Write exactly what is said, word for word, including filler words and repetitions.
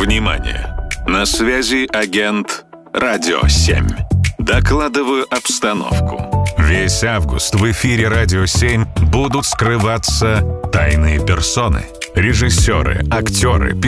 Внимание! На связи агент «Радио семь». Докладываю обстановку. Весь август в эфире «Радио семь» будут скрываться тайные персоны. Режиссеры, актеры,